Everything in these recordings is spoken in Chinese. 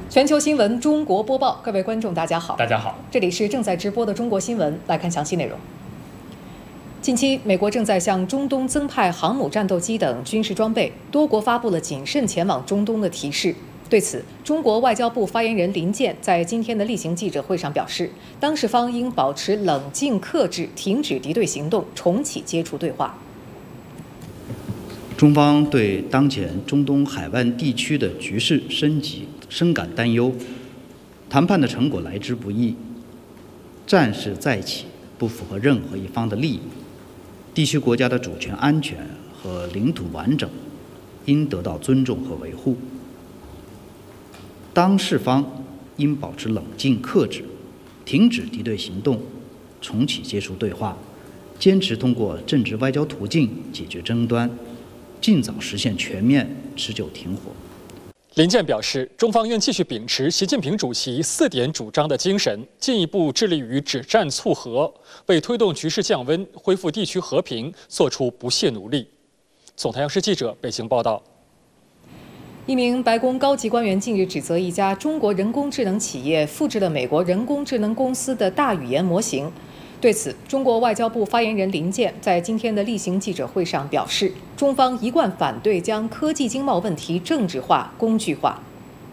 全球新闻中国播报，各位观众大家好。 大家好， 这里是正在直播的中国新闻，来看详细内容。近期，美国正在向中东增派航母战斗机等军事装备，多国发布了谨慎前往中东的提示。对此，中国外交部发言人林健在今天的例行记者会上表示，当事方应保持冷静克制，停止敌对行动，重启接触对话。 中方对当前中东海湾地区的局势升级深感担忧，谈判的成果来之不易，战事再起不符合任何一方的利益，地区国家的主权安全和领土完整应得到尊重和维护。当事方应保持冷静克制，停止敌对行动，重启接触对话，坚持通过政治外交途径解决争端，尽早实现全面持久停火。 林健表示，中方愿继续秉持习近平主席4点主张的精神，进一步致力于止战促和，为推动局势降温、恢复地区和平做出不懈努力。总台央视记者北京报道。 一名白宫高级官员近日指责一家中国人工智能企业复制了美国人工智能公司的大语言模型。对此，中国外交部发言人林健在今天的例行记者会上表示，中方一贯反对将科技经贸问题政治化、工具化。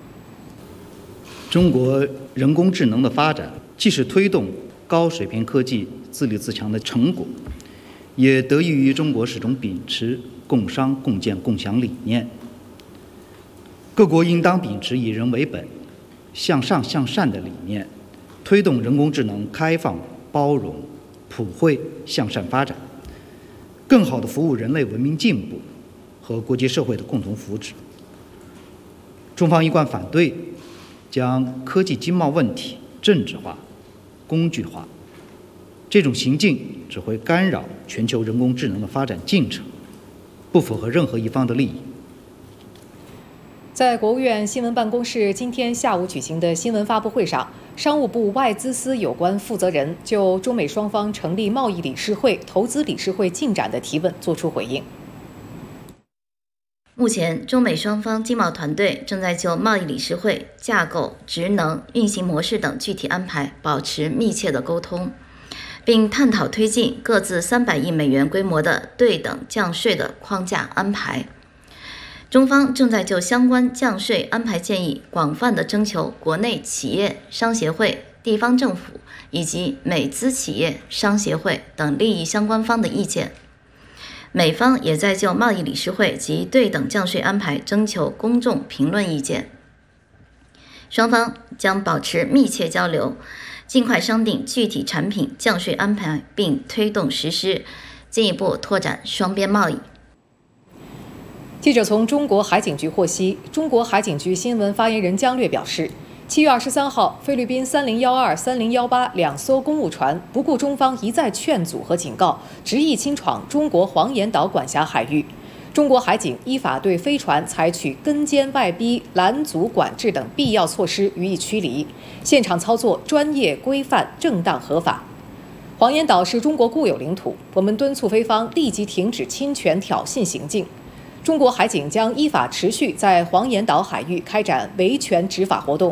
中国人工智能的发展，既是推动高水平科技自立自强的成果，也得益于中国始终秉持共商共建共享理念。各国应当秉持以人为本、向上向善的理念，推动人工智能开放、包容、普惠向善发展，更好地服务人类文明进步和国际社会的共同福祉。中方一贯反对将科技经贸问题政治化、工具化，这种行径只会干扰全球人工智能的发展进程，不符合任何一方的利益。 在国务院新闻办公室今天下午举行的新闻发布会上，商务部外资司有关负责人就中美双方成立贸易理事会、投资理事会进展的提问作出回应。 目前，中美双方经贸团队正在就贸易理事会架构、职能、运行模式等具体安排保持密切的沟通，并探讨推进各自300亿美元规模的对等降税的框架安排。中方正在就相关降税安排建议广泛地征求国内企业、商协会、地方政府以及美资企业、商协会等利益相关方的意见。美方也在就贸易理事会及对等降税安排征求公众评论意见。双方将保持密切交流，尽快商定具体产品降税安排，并推动实施，进一步拓展双边贸易。 记者从中国海警局获悉，中国海警局新闻发言人姜略表示，7月23号，菲律宾3012、3018两艘公务船不顾中方一再劝阻和警告，执意侵闯中国黄岩岛管辖海域。中国海警依法对飞船采取跟监、外逼、拦阻、管制等必要措施予以驱离，现场操作专业、规范、正当、合法。黄岩岛是中国固有领土，我们敦促菲方立即停止侵权挑衅行径。中国海警将依法持续在黄岩岛海域开展维权执法活动，